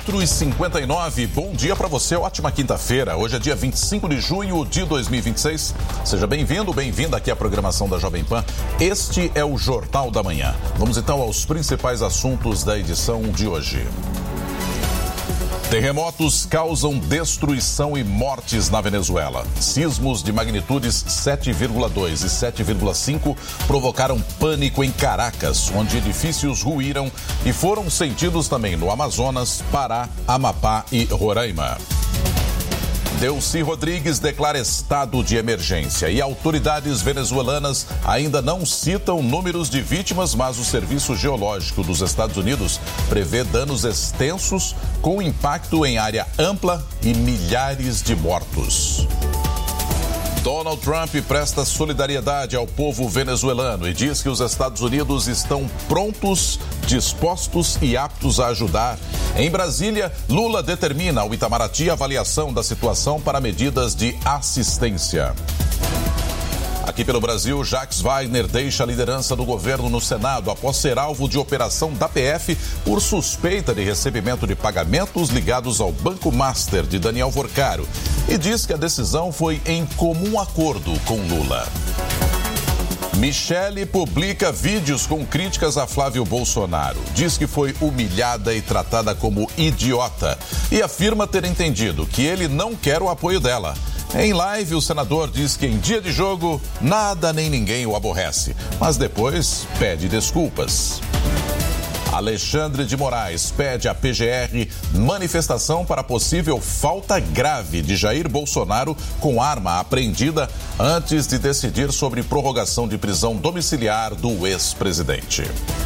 4h59, bom dia para você, ótima quinta-feira. Hoje é dia 25 de junho de 2026. Seja bem-vindo, bem-vinda aqui à programação da Jovem Pan. Este é o Jornal da Manhã. Vamos então aos principais assuntos da edição de hoje. Terremotos causam destruição e mortes na Venezuela. Sismos de magnitudes 7,2 e 7,5 provocaram pânico em Caracas, onde edifícios ruíram e foram sentidos também no Amazonas, Pará, Amapá e Roraima. Delcy Rodrigues declara estado de emergência e autoridades venezuelanas ainda não citam números de vítimas, mas o Serviço Geológico dos Estados Unidos prevê danos extensos com impacto em área ampla e milhares de mortos. Donald Trump presta solidariedade ao povo venezuelano e diz que os Estados Unidos estão prontos, dispostos e aptos a ajudar. Em Brasília, Lula determina ao Itamaraty a avaliação da situação para medidas de assistência. Aqui pelo Brasil, Jacques Wagner deixa a liderança do governo no Senado após ser alvo de operação da PF por suspeita de recebimento de pagamentos ligados ao Banco Master de Daniel Vorcaro e diz que a decisão foi em comum acordo com Lula. Michele publica vídeos com críticas a Flávio Bolsonaro. Diz que foi humilhada e tratada como idiota e afirma ter entendido que ele não quer o apoio dela. Em live, o senador diz que em dia de jogo, nada nem ninguém o aborrece, mas depois pede desculpas. Alexandre de Moraes pede à PGR manifestação para possível falta grave de Jair Bolsonaro com arma apreendida antes de decidir sobre prorrogação de prisão domiciliar do ex-presidente.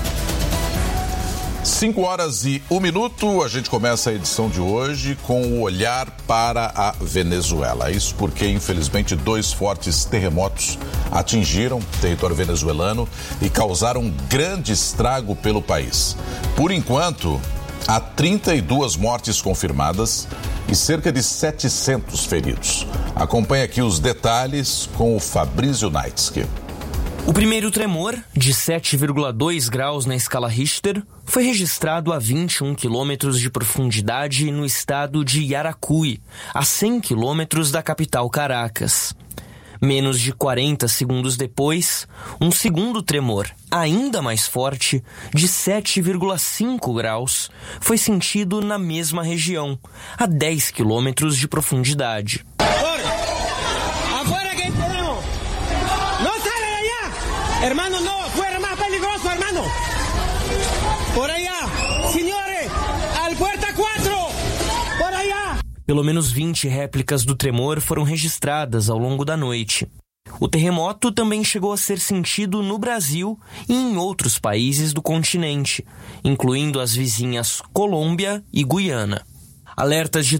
5h01, a gente começa a edição de hoje com o olhar para a Venezuela. Isso porque, infelizmente, 2 fortes terremotos atingiram o território venezuelano e causaram grande estrago pelo país. Por enquanto, há 32 mortes confirmadas e cerca de 700 feridos. Acompanhe aqui os detalhes com o Fabrício Naitsky. O primeiro tremor, de 7,2 graus na escala Richter, foi registrado a 21 quilômetros de profundidade no estado de Yaracuy, a 100 quilômetros da capital Caracas. Menos de 40 segundos depois, um segundo tremor, ainda mais forte, de 7,5 graus, foi sentido na mesma região, a 10 quilômetros de profundidade. Hermano, no, fuera más peligroso, hermano. Por allá, senhores, al puerta 4, por allá. Pelo menos 20 réplicas do tremor foram registradas ao longo da noite. O terremoto também chegou a ser sentido no Brasil e em outros países do continente, incluindo as vizinhas Colômbia e Guiana. Alertas de